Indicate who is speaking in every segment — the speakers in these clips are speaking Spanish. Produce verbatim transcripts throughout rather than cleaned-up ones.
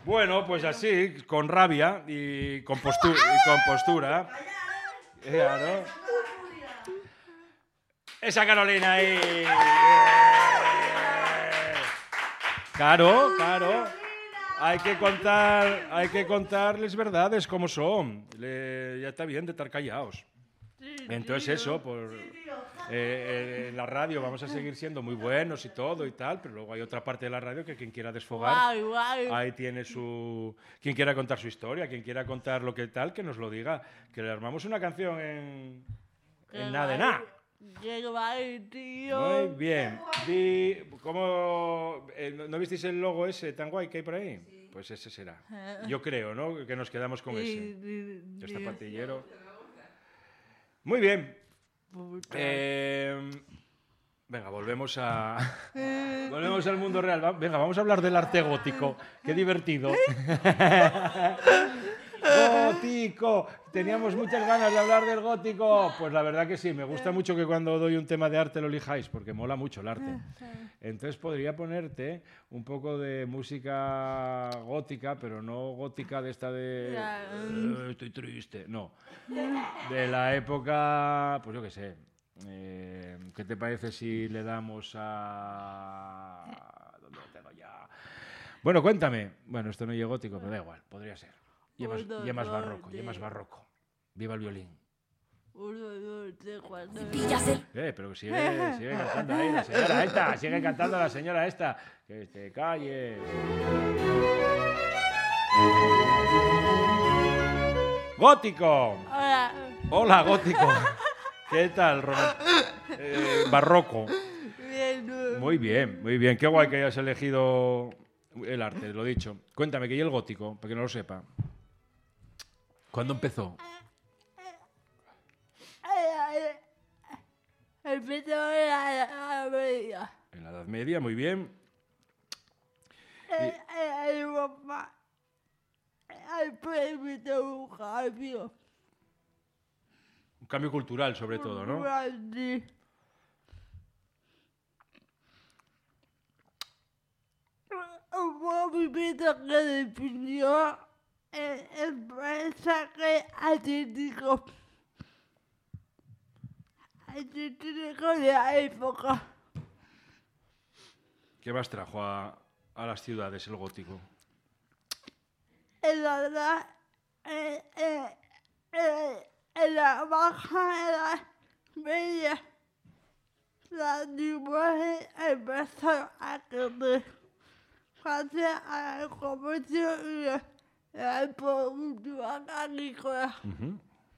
Speaker 1: Bueno, pues así, con rabia y con, postu y con postura. Claro. Esa Carolina ahí. Claro, claro. Hay que contar, hay que contarles verdades como son. Le, ya está bien de estar callados. Entonces eso, por, eh, eh, en la radio vamos a seguir siendo muy buenos y todo y tal, pero luego hay otra parte de la radio que quien quiera desfogar,
Speaker 2: Guay, guay.
Speaker 1: ahí tiene su... Quien quiera contar su historia, quien quiera contar lo que tal, que nos lo diga. Que le armamos una canción en... en nada de nada.
Speaker 2: Qué guay, tío.
Speaker 1: Muy bien. Di, ¿cómo, eh, ¿No visteis el logo ese tan guay que hay por ahí? Sí. Pues ese será. Yo creo, ¿no? Que nos quedamos con ese. Ya está patillero. Muy bien. Eh, venga, volvemos a... volvemos al mundo real. Venga, vamos a hablar del arte gótico. Qué divertido. ¡Gótico! Teníamos muchas ganas de hablar del gótico. Pues la verdad que sí, me gusta mucho que cuando doy un tema de arte lo elijáis, porque mola mucho el arte. Entonces podría ponerte un poco de música gótica, pero no gótica de esta de... Eh, estoy triste. No. De la época, pues yo qué sé. Eh, ¿Qué te parece si le damos a... ¿Dónde lo tengo ya? Bueno, cuéntame. Bueno, esto no es gótico, pero da igual, podría ser. Y es más, y es más barroco, y es más barroco. Viva el violín.
Speaker 2: Uno, dos, tres, cuatro.
Speaker 1: Eh, pero sigue, sigue cantando ahí la señora esta, sigue cantando la señora esta. Que te calles. ¡Gótico!
Speaker 2: Hola.
Speaker 1: Hola, gótico. ¿Qué tal, Ron? Eh, barroco.
Speaker 2: Bien.
Speaker 1: Muy bien, muy bien. Qué guay que hayas elegido el arte, lo dicho. Cuéntame, ¿qué es el gótico? Para que no lo sepa. ¿Cuándo empezó?
Speaker 2: Empezó en la Edad Media.
Speaker 1: En la Edad Media, muy bien.
Speaker 2: En Europa hay permitido un cambio.
Speaker 1: Un cambio cultural, sobre todo, ¿no?
Speaker 2: Grande. Un movimiento que definió el, el mensaje artístico. Artístico de la época.
Speaker 1: ¿Qué más trajo a, a las ciudades el gótico?
Speaker 2: En la edad, en, en, en, en la baja edad media, las imágenes empezaron a crecer gracias al comercio y la, la producción agrícola.
Speaker 1: Uh-huh.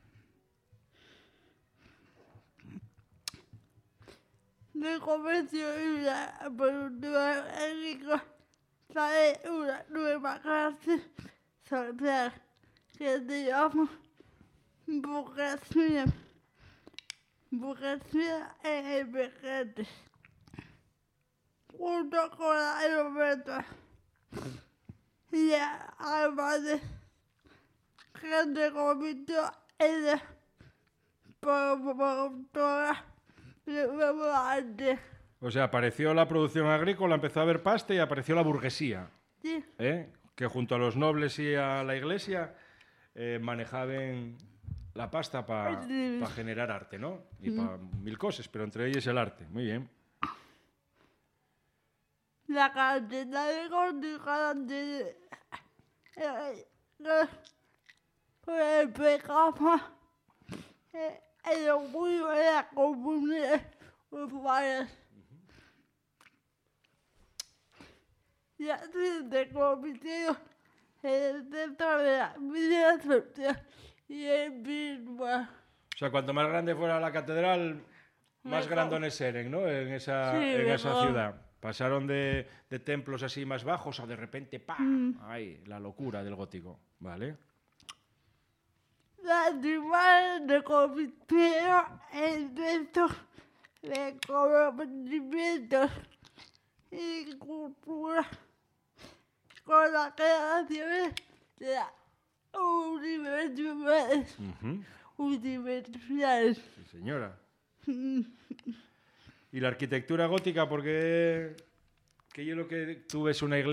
Speaker 2: Del comercio y la producción agrícola sale una nueva clase social que se llama burguesía. Burguesía emergente. Junto con la nobleza. Y además de que se convirtió en la promotora de nuevo arte.
Speaker 1: O sea, apareció la producción agrícola, empezó a haber pasta y apareció la burguesía,
Speaker 2: Sí.
Speaker 1: ¿eh? Que junto a los nobles y a la iglesia eh, manejaban la pasta para pa generar arte, ¿no? Y para mil cosas, pero entre ellas el arte. Muy bien.
Speaker 2: La cantidad de gótica de con el pecado el orgullo de la comunidad urbana. Y así se convirtió en el centro de la vida social y espiritual.
Speaker 1: O sea, cuanto más grande fuera la catedral, más
Speaker 2: Mejor.
Speaker 1: grandones eran, ¿no? En esa,
Speaker 2: Sí,
Speaker 1: en esa
Speaker 2: mejor.
Speaker 1: ciudad. Pasaron de, de templos así más bajos a de repente, ¡pam! ¡Ay! La locura del gótico, ¿vale?
Speaker 2: Las imágenes se convirtieron en centros de conocimientos y cultura con las creaciones de las universidades.
Speaker 1: Uh-huh.
Speaker 2: Universidades.
Speaker 1: Sí, señora. ¿Y la arquitectura gótica? Porque que yo lo que tú ves una iglesia